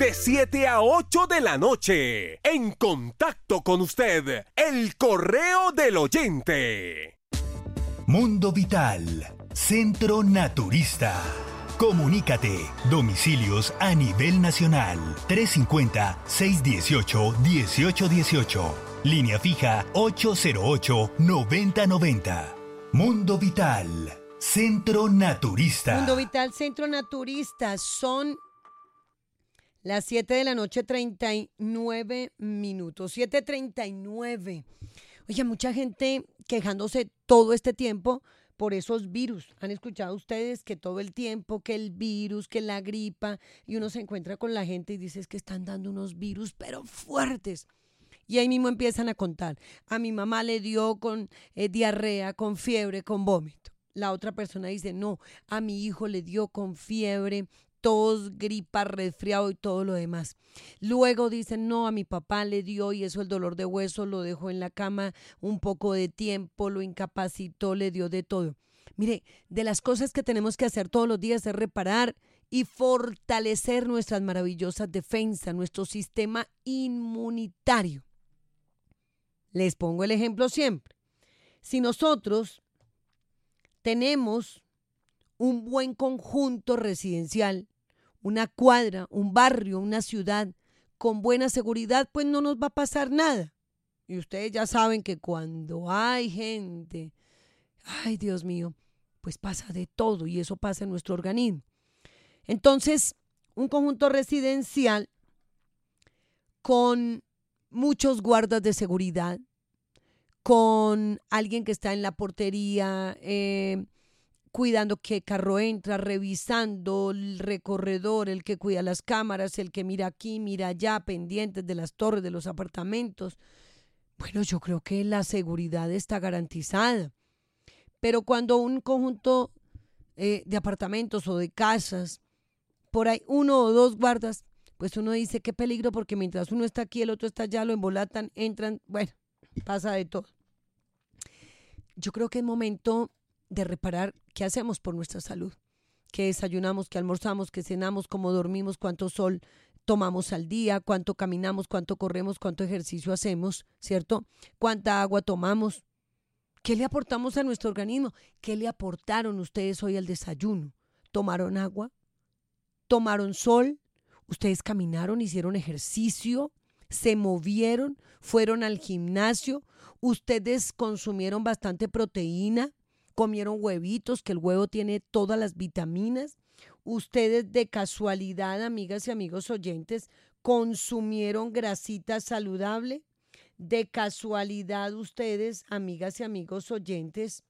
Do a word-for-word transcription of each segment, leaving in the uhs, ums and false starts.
de siete a ocho de la noche. En contacto con usted, el correo del oyente. Mundo Vital, Centro Naturista. Comunícate. Domicilios a nivel nacional. trescientos cincuenta, seiscientos dieciocho, dieciocho dieciocho. Línea fija ocho cero ocho, noventa noventa. Mundo Vital, Centro Naturista. Mundo Vital, Centro Naturista. Son las siete de la noche, treinta y nueve minutos. siete treinta y nueve. Oye, mucha gente quejándose todo este tiempo por esos virus. ¿Han escuchado ustedes que todo el tiempo, que el virus, que la gripa, y uno se encuentra con la gente y dice es que están dando unos virus, pero fuertes? Y ahí mismo empiezan a contar. A mi mamá le dio con eh, diarrea, con fiebre, con vómito. La otra persona dice, no, a mi hijo le dio con fiebre, tos, gripa, resfriado y todo lo demás. Luego dicen, no, a mi papá le dio y eso el dolor de hueso lo dejó en la cama un poco de tiempo, lo incapacitó, le dio de todo. Mire, de las cosas que tenemos que hacer todos los días es reparar y fortalecer nuestras maravillosas defensas, nuestro sistema inmunitario. Les pongo el ejemplo siempre. Si nosotros tenemos un buen conjunto residencial, una cuadra, un barrio, una ciudad con buena seguridad, pues no nos va a pasar nada. Y ustedes ya saben que cuando hay gente, ay Dios mío, pues pasa de todo y eso pasa en nuestro organismo. Entonces, un conjunto residencial con muchos guardas de seguridad, con alguien que está en la portería, eh, cuidando qué carro entra, revisando el recorredor, el que cuida las cámaras, el que mira aquí, mira allá, pendientes de las torres, de los apartamentos. Bueno, yo creo que la seguridad está garantizada. Pero cuando un conjunto eh, de apartamentos o de casas, por ahí uno o dos guardas, pues uno dice qué peligro, porque mientras uno está aquí, el otro está allá, lo embolatan, entran, bueno, pasa de todo. Yo creo que es momento de reparar qué hacemos por nuestra salud, qué desayunamos, qué almorzamos, qué cenamos, cómo dormimos, cuánto sol tomamos al día, cuánto caminamos, cuánto corremos, cuánto ejercicio hacemos, ¿cierto? Cuánta agua tomamos, qué le aportamos a nuestro organismo, qué le aportaron ustedes hoy al desayuno. ¿Tomaron agua? ¿Tomaron sol? ¿Ustedes caminaron, hicieron ejercicio? ¿Se movieron? ¿Fueron al gimnasio? ¿Ustedes consumieron bastante proteína? ¿Comieron huevitos, que el huevo tiene todas las vitaminas? ¿Ustedes de casualidad, amigas y amigos oyentes, consumieron grasita saludable? ¿De casualidad ustedes, amigas y amigos oyentes,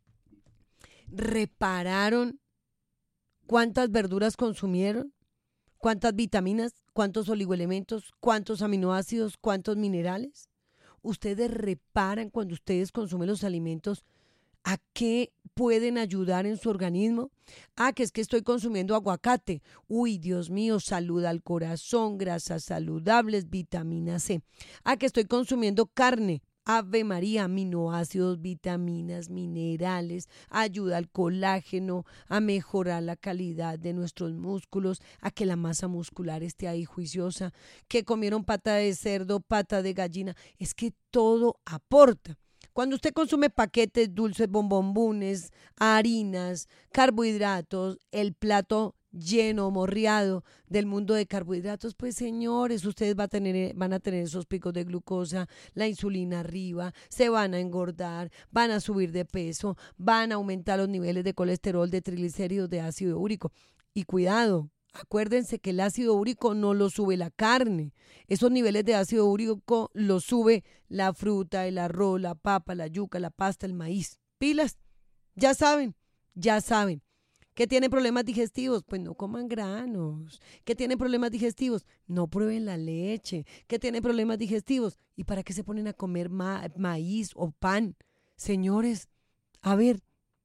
repararon cuántas verduras consumieron? ¿Cuántas vitaminas? ¿Cuántos oligoelementos? ¿Cuántos aminoácidos? ¿Cuántos minerales? ¿Ustedes reparan cuando ustedes consumen los alimentos? ¿A qué pueden ayudar en su organismo? Ah, que es que estoy consumiendo aguacate. Uy, Dios mío, salud al corazón, grasas saludables, vitamina C. Ah, que estoy consumiendo carne. Ave María, aminoácidos, vitaminas, minerales, ayuda al colágeno, a mejorar la calidad de nuestros músculos, a que la masa muscular esté ahí juiciosa, que comieron pata de cerdo, pata de gallina. Es que todo aporta. Cuando usted consume paquetes, dulces, bombombones, harinas, carbohidratos, el plato lleno, morriado del mundo de carbohidratos, pues señores, ustedes van a tener, van a tener esos picos de glucosa, la insulina arriba, se van a engordar, van a subir de peso, van a aumentar los niveles de colesterol, de triglicéridos, de ácido úrico. Y cuidado, acuérdense que el ácido úrico no lo sube la carne. Esos niveles de ácido úrico los sube la fruta, el arroz, la papa, la yuca, la pasta, el maíz. Pilas, ya saben, ya saben. ¿Qué tienen problemas digestivos? Pues no coman granos. ¿Qué tienen problemas digestivos? No prueben la leche. ¿Qué tienen problemas digestivos? ¿Y para qué se ponen a comer ma- maíz o pan? Señores, a ver,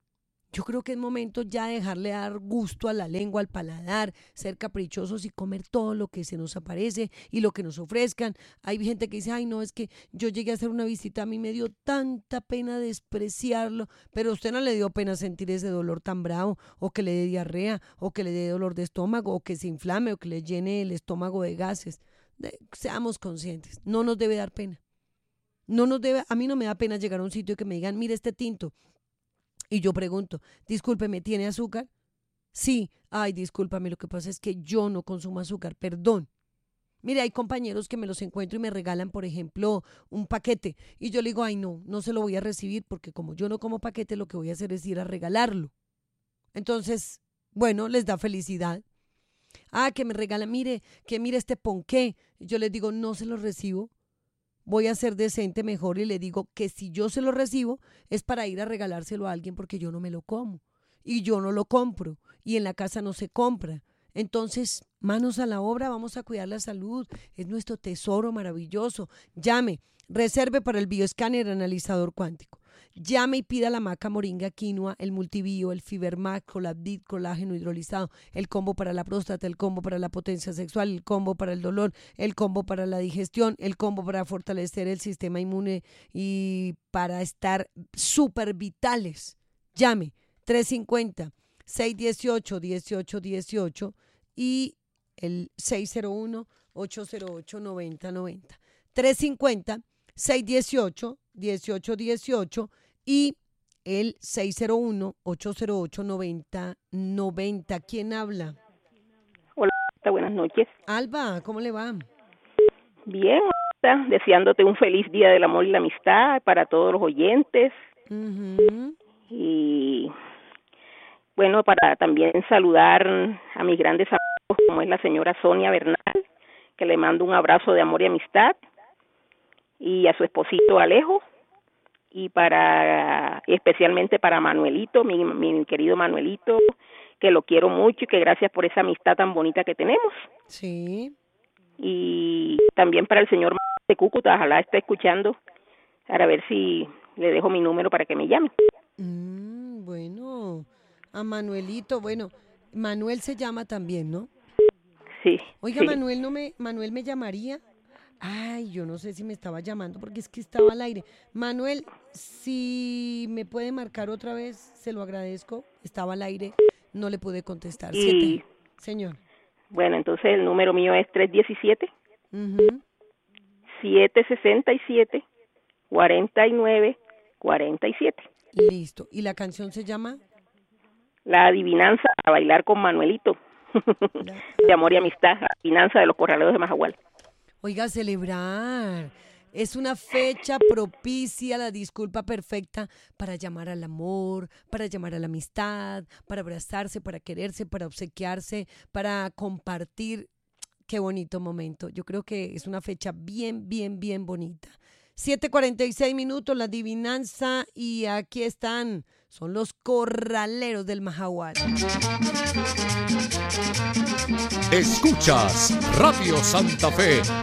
Yo creo que es momento ya de dejarle dar gusto a la lengua, al paladar, ser caprichosos y comer todo lo que se nos aparece y lo que nos ofrezcan. Hay gente que dice, ay no, es que yo llegué a hacer una visita, a mí me dio tanta pena despreciarlo, pero a usted no le dio pena sentir ese dolor tan bravo, o que le dé diarrea, o que le dé dolor de estómago, o que se inflame, o que le llene el estómago de gases. De, seamos conscientes, no nos debe dar pena. No nos debe, a mí no me da pena llegar a un sitio que me digan, mire este tinto. Y yo pregunto, discúlpeme, ¿tiene azúcar? Sí. Ay, discúlpame, lo que pasa es que yo no consumo azúcar, perdón. Mire, hay compañeros que me los encuentro y me regalan, por ejemplo, un paquete. Y yo le digo, ay, no, no se lo voy a recibir porque como yo no como paquete, lo que voy a hacer es ir a regalarlo. Entonces, bueno, les da felicidad. Ah, que me regalan, mire, que mire este ponqué. Yo les digo, no se lo recibo. Voy a ser decente mejor y le digo que si yo se lo recibo es para ir a regalárselo a alguien porque yo no me lo como y yo no lo compro y en la casa no se compra. Entonces, manos a la obra, vamos a cuidar la salud. Es nuestro tesoro maravilloso. Llame, reserve para el bioescáner analizador cuántico. Llame y pida la maca moringa quinoa, el multibio, el fibermac, colabdit, colágeno hidrolizado, el combo para la próstata, el combo para la potencia sexual, el combo para el dolor, el combo para la digestión, el combo para fortalecer el sistema inmune y para estar súper vitales. Llame tres cinco cero, seis uno ocho, uno ocho uno ocho y el seis cero uno, ocho cero ocho, nueve cero nueve cero. tres cinco cero, seis uno ocho, uno ocho uno ocho y el seis cero uno, ocho cero ocho, nueve cero nueve cero. ¿Quién habla? Hola, buenas noches. Alba, ¿cómo le va? Bien, deseándote un feliz día del amor y la amistad para todos los oyentes. Uh-huh. Y bueno, para también saludar a mis grandes amigos, como es la señora Sonia Bernal, que le mando un abrazo de amor y amistad, y a su esposito Alejo, y para especialmente para Manuelito, mi, mi querido Manuelito, que lo quiero mucho y que gracias por esa amistad tan bonita que tenemos. Sí. Y también para el señor de Cúcuta, ojalá esté escuchando, para ver si le dejo mi número para que me llame. Mm, bueno, a Manuelito, bueno, Manuel se llama también, ¿no? Sí. Oiga, sí. Manuel, ¿no me, Manuel me llamaría? Ay, yo no sé si me estaba llamando porque es que estaba al aire. Manuel, si me puede marcar otra vez, se lo agradezco. Estaba al aire, no le pude contestar. Y, Siete. Señor. Bueno, entonces el número mío es tres uno siete, Uh-huh. siete seis siete, cuatro nueve cuatro siete. Listo. ¿Y la canción se llama? La adivinanza a bailar con Manuelito. De amor y amistad, la adivinanza de los corraleros de Majagual. Oiga, celebrar. Es una fecha propicia, la disculpa perfecta para llamar al amor, para llamar a la amistad, para abrazarse, para quererse, para obsequiarse, para compartir. Qué bonito momento. Yo creo que es una fecha bien, bien, bien bonita. siete cuarenta y seis minutos, la adivinanza, y aquí están. Son los corraleros del Majagual. Escuchas Radio Santa Fe.